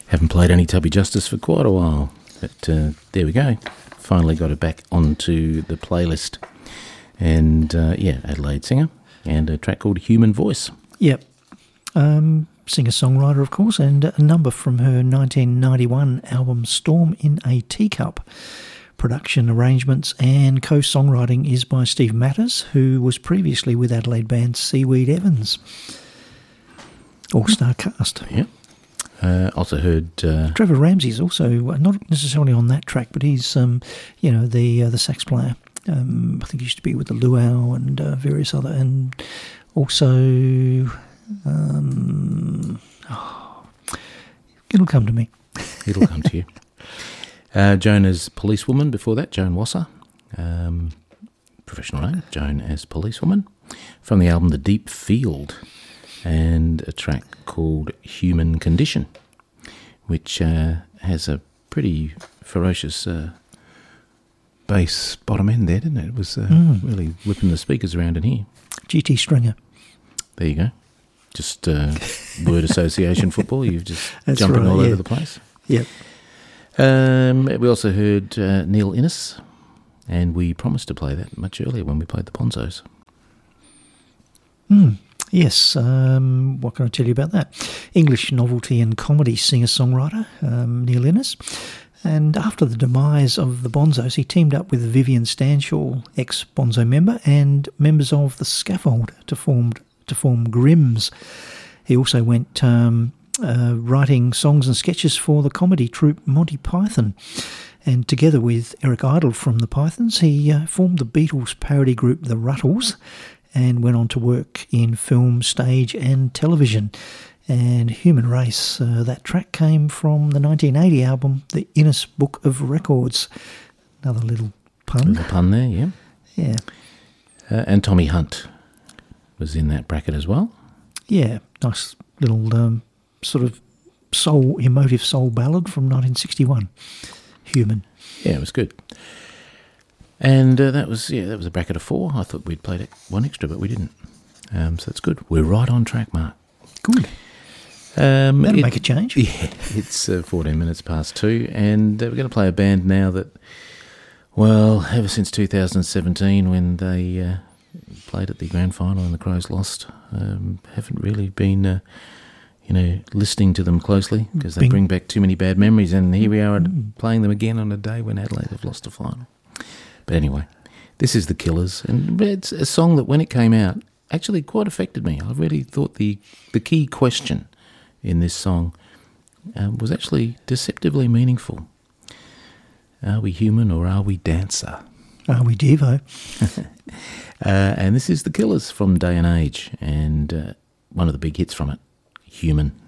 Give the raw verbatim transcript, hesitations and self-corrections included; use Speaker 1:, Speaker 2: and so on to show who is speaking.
Speaker 1: Haven't played any Tubby Justice for quite a while, but uh, there we go. Finally got it back onto the playlist. And uh, yeah, Adelaide singer, and a track called Human Voice.
Speaker 2: Yep. Um, singer-songwriter, of course, and a number from her nineteen ninety-one album Storm in a Teacup. Production, arrangements and co-songwriting is by Steve Matters, who was previously with Adelaide band Seaweed Evans. All-star cast.
Speaker 1: Yeah. Uh, also heard... Uh,
Speaker 2: Trevor Ramsey's also, not necessarily on that track, but he's, um, you know, the uh, the sax player. Um, I think he used to be with the Luau and uh, various other... And also... Um, oh, it'll come to me.
Speaker 1: It'll come to you. Uh, Joan as policewoman before that, Joan Wasser. Um, professional name, Joan as policewoman. From the album The Deep Field. And a track called Human Condition, which uh, has a pretty ferocious uh, bass bottom end there, didn't it? It was uh, mm. really whipping the speakers around in here.
Speaker 2: G T Stringer.
Speaker 1: There you go. Just uh, word association football. You've just
Speaker 2: That's
Speaker 1: jumping
Speaker 2: right,
Speaker 1: all
Speaker 2: yeah.
Speaker 1: over the place.
Speaker 2: Yep.
Speaker 1: Um, we also heard uh, Neil Innes, and we promised to play that much earlier when we played the Ponzos.
Speaker 2: Hmm. Yes, um, what can I tell you about that? English novelty and comedy singer-songwriter, um, Neil Innes. And after the demise of the Bonzos, he teamed up with Vivian Stanshall, ex-Bonzo member, and members of The Scaffold to form, to form Grims. He also went um, uh, writing songs and sketches for the comedy troupe Monty Python. And together with Eric Idle from the Pythons, he uh, formed the Beatles parody group The Ruttles, and went on to work in film, stage and television. And Human Race, uh, that track came from the nineteen eighty album The Innes Book of Records. Another little pun.
Speaker 1: Little pun there, yeah.
Speaker 2: Yeah.
Speaker 1: Uh, and Tommy Hunt was in that bracket as well.
Speaker 2: Yeah, nice little um, sort of soul, emotive soul ballad from nineteen sixty-one. Human.
Speaker 1: Yeah, it was good. And uh, that was yeah, that was a bracket of four. I thought we'd played one extra, but we didn't. Um, so that's good. We're right on track, Mark.
Speaker 2: Good.
Speaker 1: Um,
Speaker 2: That'll
Speaker 1: it,
Speaker 2: make a change.
Speaker 1: Yeah, it's uh, fourteen minutes past two, and uh, we're going to play a band now that, well, ever since two thousand seventeen when they uh, played at the grand final and the Crows lost, um, haven't really been, uh, you know, listening to them closely because they
Speaker 2: Bing.
Speaker 1: bring back too many bad memories, and here we are mm. playing them again on a day when Adelaide have lost a final. But anyway, this is The Killers, and it's a song that when it came out actually quite affected me. I really thought the, the key question in this song um, was actually deceptively meaningful. Are we human or are we dancer?
Speaker 2: Are we Devo?
Speaker 1: uh, and this is The Killers from Day and Age, and uh, one of the big hits from it, Human.